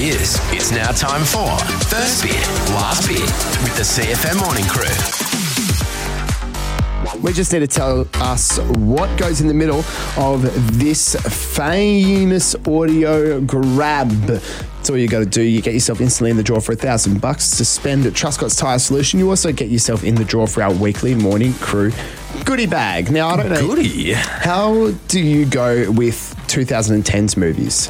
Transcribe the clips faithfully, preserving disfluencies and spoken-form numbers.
is. It's now time for First Bit, Last Bit with the C F M Morning Crew. We just need to tell us what goes in the middle of this famous audio grab. That's all you got to do. You get yourself instantly in the draw for a thousand bucks to spend at Truscott's Tyre Solution. You also get yourself in the draw for our weekly Morning Crew goodie bag. Now, I don't know. Goodie? How do you go with twenty tens movies?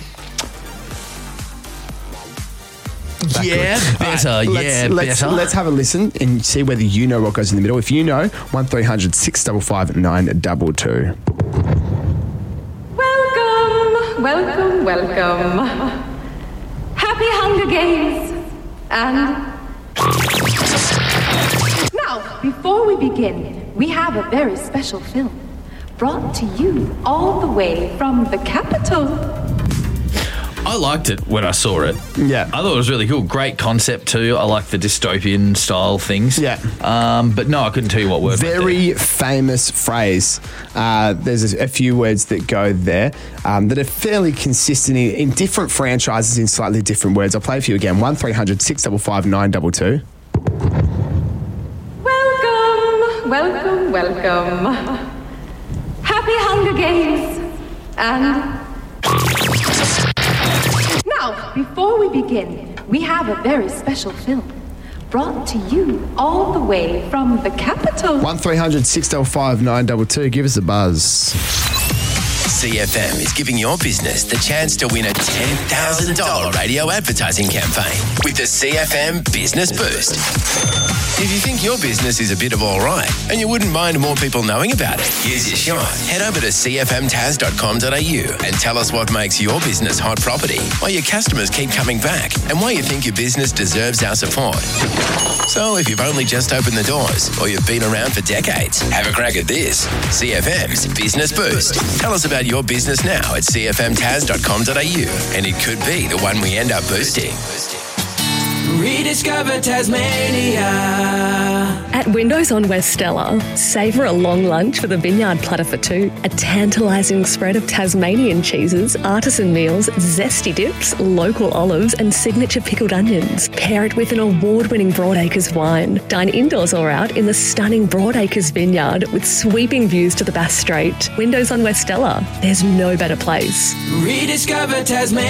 Yeah, better. Right, let's, yeah, let's, better. Let's have a listen and see whether you know what goes in the middle. If you know, one three hundred six five five nine two two. Welcome, welcome, welcome. Happy Hunger Games. And now, before we begin, we have a very special film brought to you all the way from the capital. I liked it when I saw it. Yeah. I thought it was really cool. Great concept too. I like the dystopian style things. Yeah. Um, but no, I couldn't tell you what word. Very famous phrase. Uh, there's a, a few words that go there um, that are fairly consistent in, in different franchises in slightly different words. I'll play it for you again. one three hundred six five five nine two two. Welcome, welcome, welcome. Happy Hunger Games. And now, before we begin, we have a very special film brought to you all the way from the capital. one three hundred six five five nine two two. Give us a buzz. C F M is giving your business the chance to win a ten thousand dollars radio advertising campaign with the C F M Business Boost. If you think your business is a bit of all right and you wouldn't mind more people knowing about it, here's your shot. Head over to c f m taz dot com dot a u and tell us what makes your business hot property, why your customers keep coming back, and why you think your business deserves our support. So if you've only just opened the doors or you've been around for decades, have a crack at this. C F M's Business Boost. Tell us about your business now at c f m taz dot com dot a u and it could be the one we end up boosting. Rediscover Tasmania. At Windows on West Stella, savour a long lunch with a vineyard platter for two, a tantalising spread of Tasmanian cheeses, artisan meals, zesty dips, local olives and signature pickled onions. Pair it with an award-winning Broadacres wine. Dine indoors or out in the stunning Broadacres vineyard with sweeping views to the Bass Strait. Windows on West Stella, there's no better place. Rediscover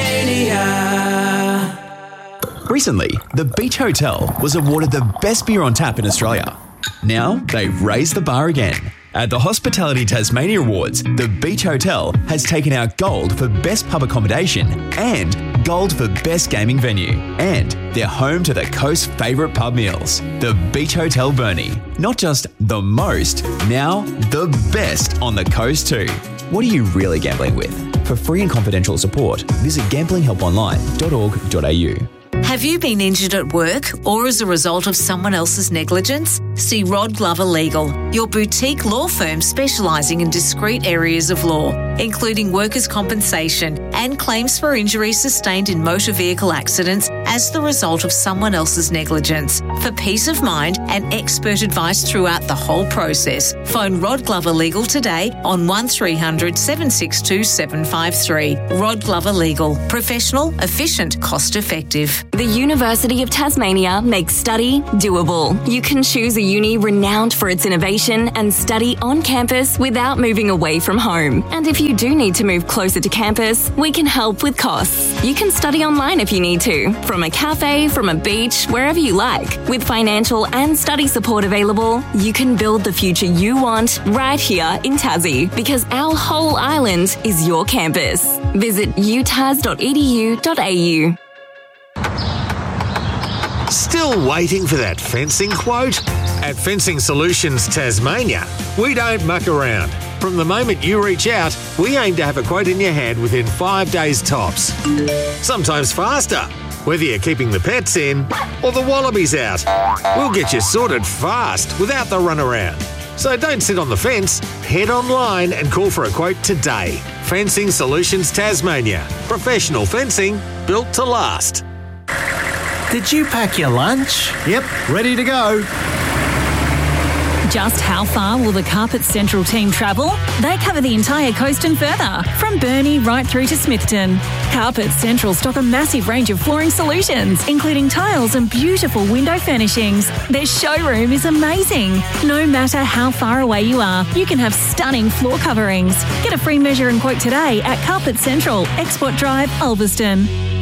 Tasmania. Recently, the Beach Hotel was awarded the best beer on tap in Australia. Now, they've raised the bar again. At the Hospitality Tasmania Awards, the Beach Hotel has taken out gold for best pub accommodation and gold for best gaming venue. And they're home to the coast's favourite pub meals. The Beach Hotel Burnie. Not just the most, now the best on the coast too. What are you really gambling with? For free and confidential support, visit gambling help online dot org dot a u. Have you been injured at work or as a result of someone else's negligence? See Rod Glover Legal, your boutique law firm specialising in discrete areas of law, including workers' compensation and claims for injuries sustained in motor vehicle accidents as the result of someone else's negligence. For peace of mind and expert advice throughout the whole process, phone Rod Glover Legal today on one three hundred seven six two seven five three. Rod Glover Legal. Professional, efficient, cost effective. The University of Tasmania makes study doable. You can choose a uni renowned for its innovation and study on campus without moving away from home. And if you do need to move closer to campus, we can help with costs. You can study online if you need to, from a cafe, from a beach, wherever you like. With financial and study support available, you can build the future you want right here in Tassie, because our whole island is your campus. Visit u tas dot e d u dot a u. Still waiting for that fencing quote? At Fencing Solutions Tasmania, we don't muck around. From the moment you reach out, we aim to have a quote in your hand within five days tops. Sometimes faster, whether you're keeping the pets in or the wallabies out. We'll get you sorted fast without the runaround. So don't sit on the fence, head online and call for a quote today. Fencing Solutions Tasmania. Professional fencing built to last. Did you pack your lunch? Yep, ready to go. Just how far will the Carpet Central team travel? They cover the entire coast and further, from Burnie right through to Smithton. Carpet Central stock a massive range of flooring solutions, including tiles and beautiful window furnishings. Their showroom is amazing. No matter how far away you are, you can have stunning floor coverings. Get a free measure and quote today at Carpet Central, Export Drive, Ulverston.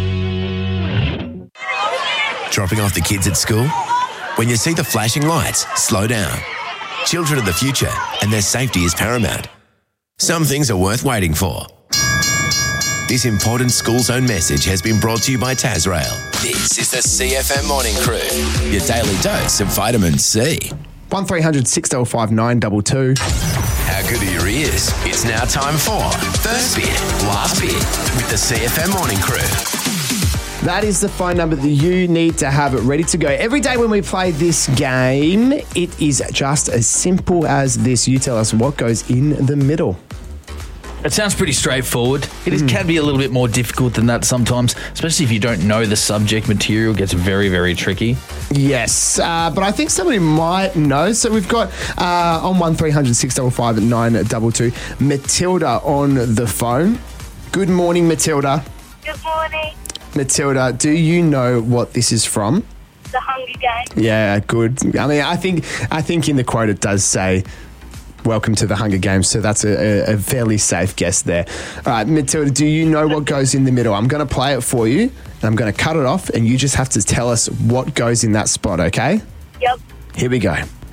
Dropping off the kids at school? When you see the flashing lights, slow down. Children are the future, and their safety is paramount. Some things are worth waiting for. This important school zone message has been brought to you by Tasrail. This is the C F M Morning Crew, your daily dose of vitamin C. one three hundred six five five nine two two. How good are your ears? It's now time for First Bit, Last Bit with the C F M Morning Crew. That is the phone number that you need to have it ready to go. Every day when we play this game, it is just as simple as this. You tell us what goes in the middle. It sounds pretty straightforward. It is, can be a little bit more difficult than that sometimes, especially if you don't know the subject material. It gets very, very tricky. Yes, uh, but I think somebody might know. So we've got uh, on one three hundred six five five nine two two, Matilda on the phone. Good morning, Matilda. Good morning. Matilda, do you know what this is from? The Hunger Games. Yeah, good. I mean, I think I think in the quote it does say, "Welcome to the Hunger Games," so that's a, a fairly safe guess there. All right, Matilda, do you know what goes in the middle? I'm going to play it for you, and I'm going to cut it off, and you just have to tell us what goes in that spot, okay? Yep. Here we go.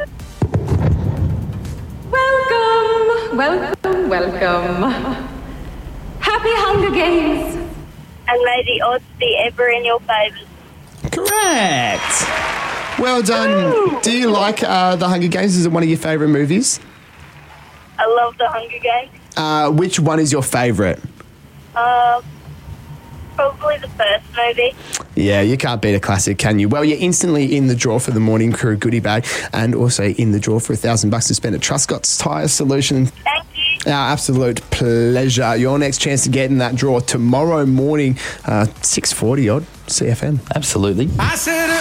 Welcome, welcome, welcome. Happy Hunger Games. And may the odds be ever in your favour. Correct. Well done. Woo! Do you like uh, The Hunger Games? Is it one of your favourite movies? I love The Hunger Games. Uh, which one is your favourite? Uh, probably the first movie. Yeah, you can't beat a classic, can you? Well, you're instantly in the draw for the Morning Crew goodie bag and also in the draw for a thousand bucks to spend at Truscott's Tyre Solutions. Thank you. Our absolute pleasure. Your next chance to get in that draw tomorrow morning, uh, six forty odd, C F M. Absolutely. I said